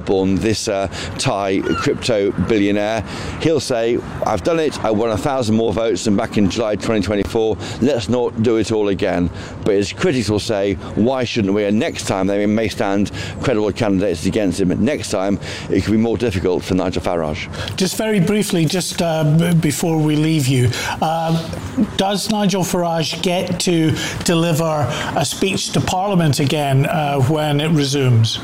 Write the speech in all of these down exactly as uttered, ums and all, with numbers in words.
Osborne, this uh, Thai crypto billionaire. He'll say, I've done it, I won a thousand more votes than back in July twenty twenty-four, let's not do it all again. But his critics will say, why shouldn't we? And next time they may stand credible candidates against him. Next time it could be more difficult for Nigel Farage. Just very briefly, just uh, before we leave you, uh, does Nigel Farage get to deliver a speech to Parliament again uh, when it resumes?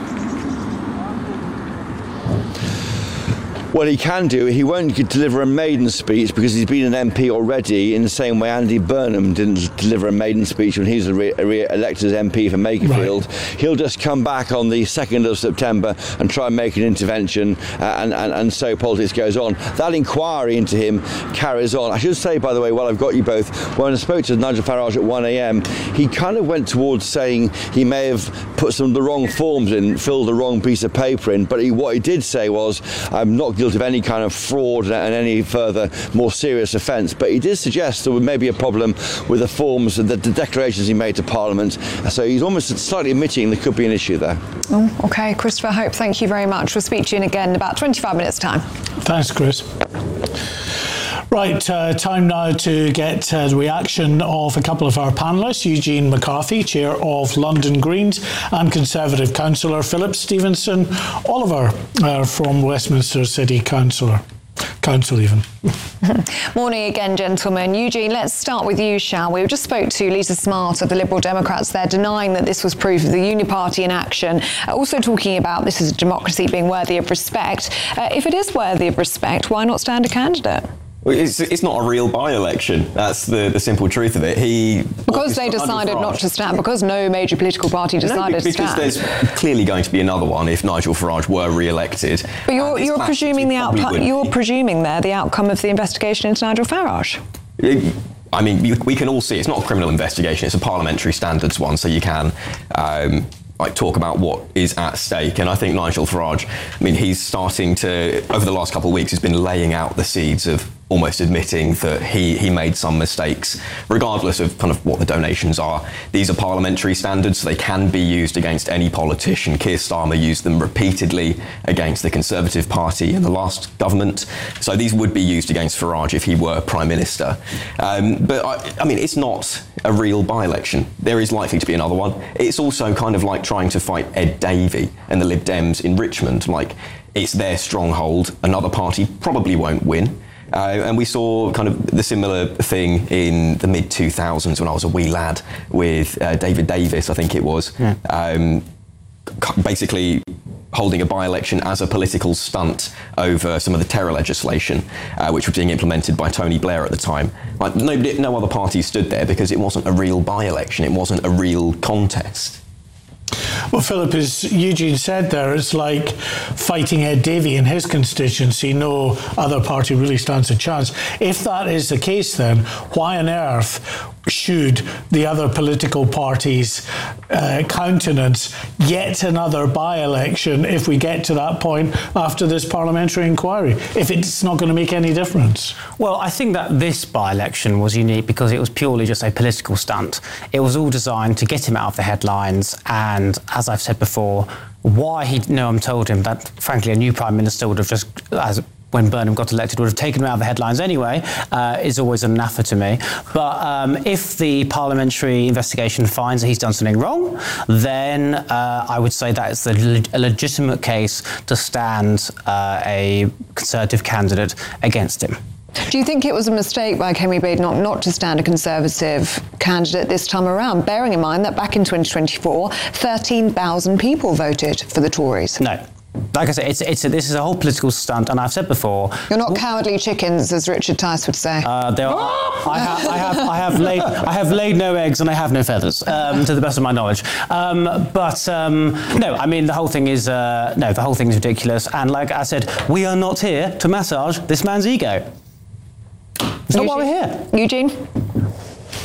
Well, he can do. He won't deliver a maiden speech because he's been an M P already, in the same way Andy Burnham didn't deliver a maiden speech when he was re- re- elected as M P for Makerfield. Right. He'll just come back on the second of September and try and make an intervention, uh, and, and, and so politics goes on. That inquiry into him carries on. I should say, by the way, while I've got you both, when I spoke to Nigel Farage at one a.m, he kind of went towards saying he may have put some of the wrong forms in, filled the wrong piece of paper in, but he, what he did say was, I'm not guilty of any kind of fraud and any further more serious offence. But he did suggest there was maybe a problem with the forms and the, the declarations he made to Parliament. So he's almost slightly admitting there could be an issue there. Oh, OK. Christopher Hope, thank you very much. We'll speak to you again in about twenty-five minutes' time. Thanks, Chris. Right, uh, time now to get uh, the reaction of a couple of our panellists, Eugene McCarthy, Chair of London Greens, and Conservative Councillor Philip Stevenson Oliver uh, from Westminster City Council. Council even. Morning again, gentlemen. Eugene, let's start with you, shall we? We just spoke to Lisa Smart of the Liberal Democrats there, denying that this was proof of the Uniparty in action. Uh, also talking about this as a democracy being worthy of respect. Uh, if it is worthy of respect, why not stand a candidate? Well, it's, it's not a real by-election. That's the, the simple truth of it. He because they decided not to stand, because no major political party decided no, to stand. Because there's clearly going to be another one if Nigel Farage were re-elected. But you're, you're presuming the outcome. You're presuming there the outcome of the investigation into Nigel Farage. It, I mean, you, we can all see it's not a criminal investigation. It's a parliamentary standards one, so you can. Um, like talk about what is at stake. And I think Nigel Farage, I mean, he's starting to, over the last couple of weeks, has been laying out the seeds of almost admitting that he, he made some mistakes, regardless of kind of what the donations are. These are parliamentary standards, so they can be used against any politician. Keir Starmer used them repeatedly against the Conservative Party in the last government. So these would be used against Farage if he were Prime Minister. Um, but, I, I mean, it's not a real by-election. There is likely to be another one. It's also kind of like trying to fight Ed Davey and the Lib Dems in Richmond. Like, it's their stronghold. Another party probably won't win. Uh, and we saw kind of the similar thing in the mid two thousands when I was a wee lad with uh, David Davis, I think it was, yeah. um, basically holding a by-election as a political stunt over some of the terror legislation, uh, which was being implemented by Tony Blair at the time. Like, nobody, no other party stood there because it wasn't a real by-election, it wasn't a real contest. Well, Philip, as Eugene said there, it's like fighting Ed Davey in his constituency. No other party really stands a chance. If that is the case, then why on earth should the other political parties uh, countenance yet another by-election if we get to that point after this parliamentary inquiry, if it's not going to make any difference? Well, I think that this by-election was unique because it was purely just a political stunt. It was all designed to get him out of the headlines, and as I've said before, why he, no one told him that, frankly, a new Prime Minister would have just, as when Burnham got elected, would have taken him out of the headlines anyway, uh, is always an anathema to me. But um, if the parliamentary investigation finds that he's done something wrong, then uh, I would say that is the le- a legitimate case to stand uh, a Conservative candidate against him. Do you think it was a mistake by Kemi Badenoch not to stand a Conservative candidate this time around, bearing in mind that back in twenty twenty-four, thirteen thousand people voted for the Tories? No. Like I said, it's, it's a, this is a whole political stunt, and I've said before... You're not cowardly chickens, as Richard Tice would say. Uh, there are, I, ha, I, have, I, have laid, I have laid no eggs and I have no feathers, um, to the best of my knowledge. Um, but, um, no, I mean, the whole thing is... Uh, no, the whole thing is ridiculous, and like I said, we are not here to massage this man's ego. It's not why we're here. Eugene?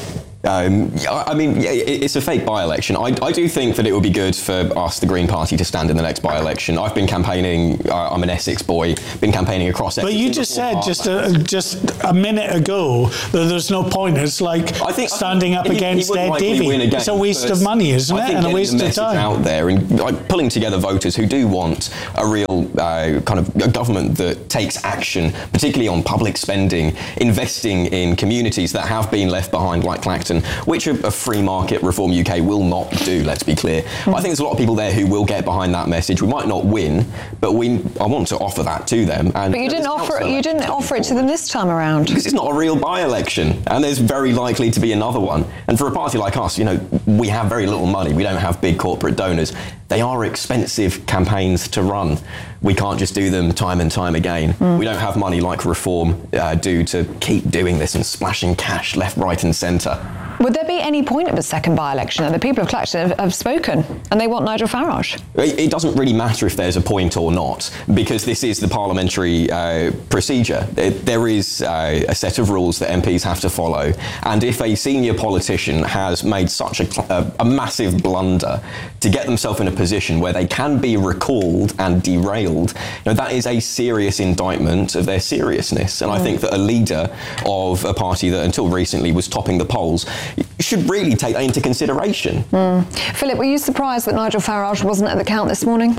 Um, I mean, it's a fake by-election. I, I do think that it would be good for us, the Green Party, to stand in the next by-election. I've been campaigning, uh, I'm an Essex boy, been campaigning across Essex. But you just said just a, just a minute ago that there's no point. It's like I think, standing up he, against he Ed Davey. Again, it's a waste of money, isn't I it? think And a waste the of time. out there and like, pulling together voters who do want a real uh, kind of a government that takes action, particularly on public spending, investing in communities that have been left behind, like Clacton, which a, a free market Reform U K will not do, let's be clear. Mm. I think there's a lot of people there who will get behind that message. We might not win, but we I want to offer that to them. And but you didn't offer it, you didn't offer it to them this time around. Because it's not a real by-election, and there's very likely to be another one. And for a party like us, you know, we have very little money. We don't have big corporate donors. They are expensive campaigns to run. We can't just do them time and time again. Mm. We don't have money like Reform uh, do to keep doing this and splashing cash left, right and centre. Would there be any point of a second by-election? And the people of Clacton have, have spoken, and they want Nigel Farage. It, it doesn't really matter if there's a point or not, because this is the parliamentary uh, procedure. It, there is uh, a set of rules that M Ps have to follow, and if a senior politician has made such a, a, a massive blunder to get themselves in a position where they can be recalled and derailed, you know, that is a serious indictment of their seriousness. And mm. I think that a leader of a party that until recently was topping the polls should really take that into consideration. Mm. Philip, were you surprised that Nigel Farage wasn't at the count this morning?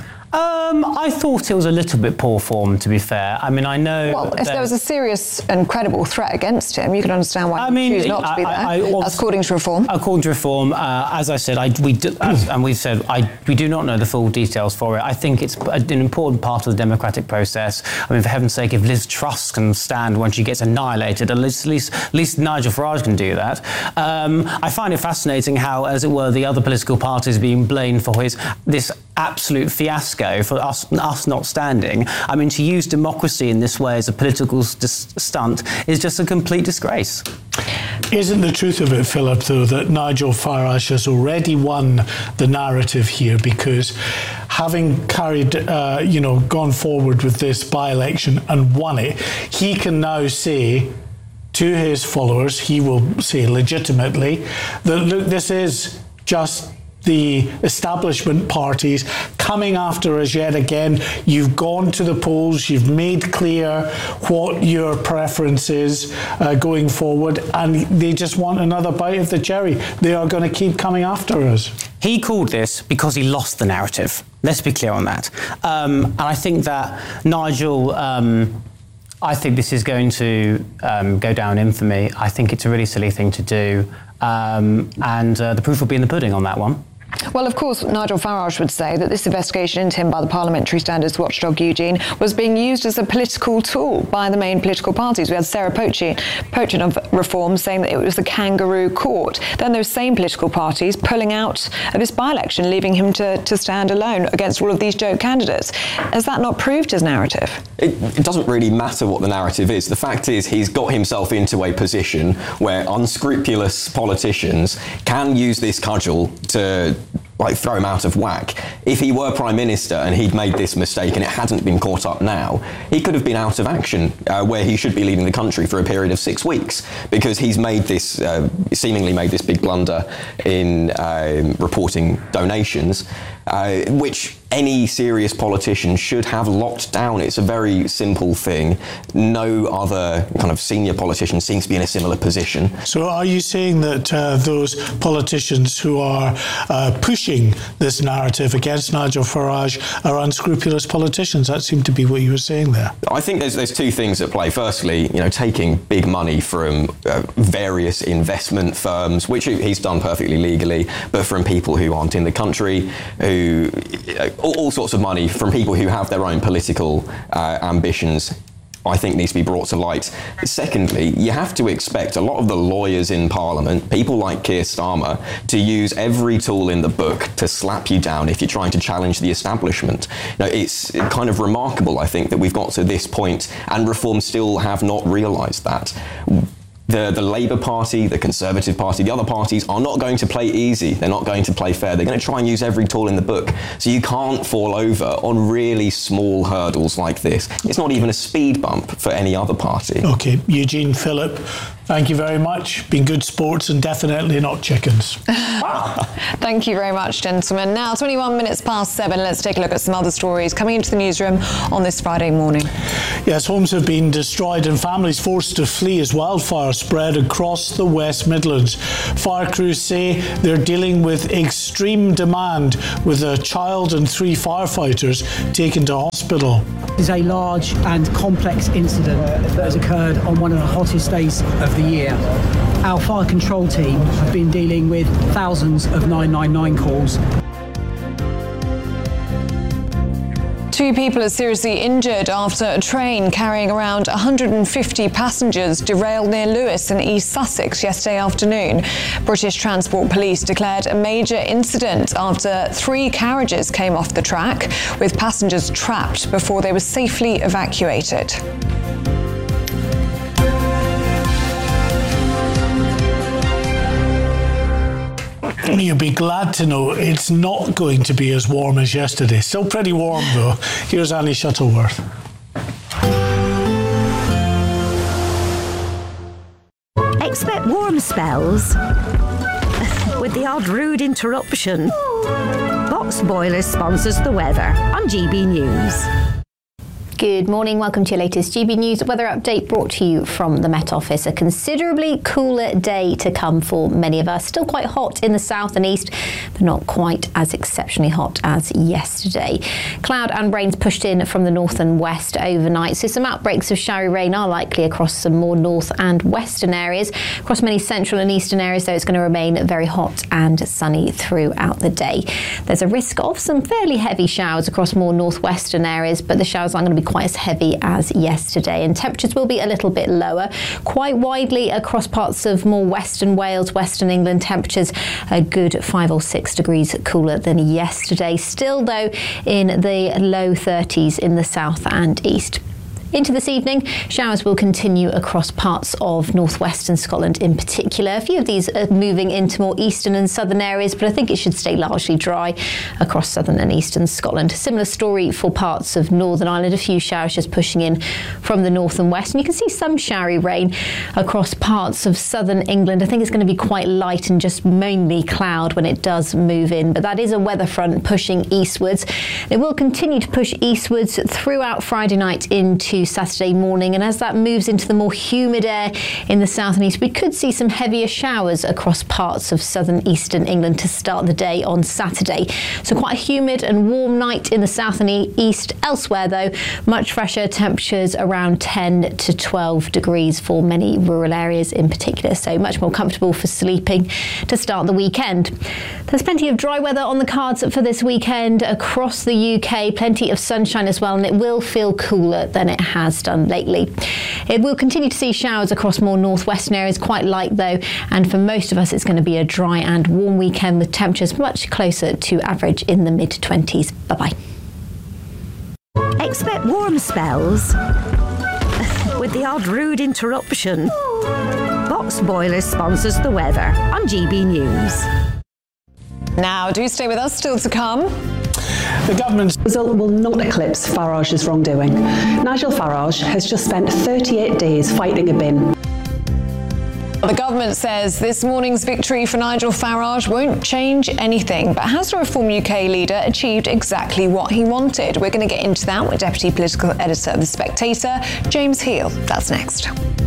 Um, I thought it was a little bit poor form, to be fair. I mean, I know... Well, if there was a serious and credible threat against him, you could understand why I he mean, choose not to be there. I, I, That's according to Reform. According to Reform, uh, as I said, I, we do, as, and we've said, I, we do not know the full details for it. I think it's an important part of the democratic process. I mean, for heaven's sake, if Liz Truss can stand when she gets annihilated, at least, at least, at least Nigel Farage can do that. Um, I find it fascinating how, as it were, the other political parties are being blamed for his this absolute fiasco, for us us not standing. I mean, to use democracy in this way as a political st- stunt is just a complete disgrace. Isn't the truth of it, Philip, though, that Nigel Farage has already won the narrative here, because having carried, uh, you know, gone forward with this by-election and won it, he can now say to his followers, he will say legitimately, that look, this is just the establishment parties coming after us yet again. You've gone to the polls, you've made clear what your preference is uh, going forward, and they just want another bite of the cherry. They are going to keep coming after us. He called this because he lost the narrative. Let's be clear on that. Um, and I think that Nigel... Um, I think this is going to um, go down in infamy. I think it's a really silly thing to do. Um, and uh, the proof will be in the pudding on that one. Well, of course, Nigel Farage would say that this investigation into him by the Parliamentary Standards Watchdog, Eugene, was being used as a political tool by the main political parties. We had Sarah Pochin, Pochin of Reform saying that it was the kangaroo court. Then those same political parties pulling out of this by-election, leaving him to, to stand alone against all of these joke candidates. Has that not proved his narrative? It, it doesn't really matter what the narrative is. The fact is he's got himself into a position where unscrupulous politicians can use this cudgel to like throw him out of whack. If he were Prime Minister and he'd made this mistake and it hadn't been caught up now, he could have been out of action uh, where he should be leaving the country for a period of six weeks because he's made this, uh, seemingly made this big blunder in uh, reporting donations, uh, which any serious politician should have locked down. It's a very simple thing. No other kind of senior politician seems to be in a similar position. So are you saying that uh, those politicians who are uh, pushing this narrative against Nigel Farage are unscrupulous politicians? That seemed to be what you were saying there. I think there's there's two things at play. Firstly, you know, taking big money from uh, various investment firms, which he's done perfectly legally, but from people who aren't in the country, who uh, all, all sorts of money from people who have their own political uh, ambitions, I think needs to be brought to light. Secondly, you have to expect a lot of the lawyers in Parliament, people like Keir Starmer, to use every tool in the book to slap you down if you're trying to challenge the establishment. Now, it's kind of remarkable, I think, that we've got to this point and Reform still have not realised that. The, the Labour Party, the Conservative Party, the other parties are not going to play easy. They're not going to play fair. They're going to try and use every tool in the book. So you can't fall over on really small hurdles like this. It's not even a speed bump for any other party. OK, Eugene, Philip, Thank you very much. Been good sports and definitely not chickens. Thank you very much, gentlemen. Now, twenty-one minutes past seven, let's take a look at some other stories coming into the newsroom on this Friday morning. Yes, homes have been destroyed and families forced to flee as wildfires spread across the West Midlands. Fire crews say they're dealing with extreme demand, with a child and three firefighters taken to hospital. This is a large and complex incident that has occurred on one of the hottest days of the year. Our fire control team have been dealing with thousands of nine nine nine calls. Two people are seriously injured after a train carrying around one hundred fifty passengers derailed near Lewes in East Sussex yesterday afternoon. British Transport Police declared a major incident after three carriages came off the track, with passengers trapped before they were safely evacuated. You'll be glad to know it's not going to be as warm as yesterday. Still pretty warm though. Here's Annie Shuttleworth. Expect warm spells with the odd rude interruption. Box Boilers sponsors the weather on G B News. Good morning, welcome to your latest G B News weather update brought to you from the Met Office. A considerably cooler day to come for many of us. Still quite hot in the south and east, but not quite as exceptionally hot as yesterday. Cloud and rains pushed in from the north and west overnight, so some outbreaks of showery rain are likely across some more north and western areas. Across many central and eastern areas, though, it's going to remain very hot and sunny throughout the day. There's a risk of some fairly heavy showers across more northwestern areas, but the showers aren't going to be quite as heavy as yesterday, and temperatures will be a little bit lower quite widely across parts of more western Wales, western England. Temperatures a good five or six degrees cooler than yesterday, still though in the low thirties in the south and east. Into this evening, showers will continue across parts of northwestern Scotland in particular. A few of these are moving into more eastern and southern areas, but I think it should stay largely dry across southern and eastern Scotland. Similar story for parts of Northern Ireland. A few showers just pushing in from the north and west. And you can see some showery rain across parts of southern England. I think it's going to be quite light and just mainly cloud when it does move in. But that is a weather front pushing eastwards. It will continue to push eastwards throughout Friday night into Saturday morning, and as that moves into the more humid air in the south and east, we could see some heavier showers across parts of southern eastern England to start the day on Saturday. So quite a humid and warm night in the south and east. Elsewhere though, much fresher temperatures around ten to twelve degrees for many rural areas in particular, so much more comfortable for sleeping to start the weekend. There's plenty of dry weather on the cards for this weekend across the U K, plenty of sunshine as well, and it will feel cooler than it has done lately. It will continue to see showers across more northwestern areas, quite light though, and for most of us it's going to be a dry and warm weekend with temperatures much closer to average in the mid twenties. Bye-bye. Expect warm spells with the odd rude interruption. Box Boilers sponsors the weather on G B News. Now, do stay with us, still to come. The government's result will not eclipse Farage's wrongdoing. Nigel Farage has just spent thirty-eight days fighting a bin. The government says this morning's victory for Nigel Farage won't change anything. But has the Reform U K leader achieved exactly what he wanted? We're going to get into that with Deputy Political Editor of The Spectator, James Heal. That's next.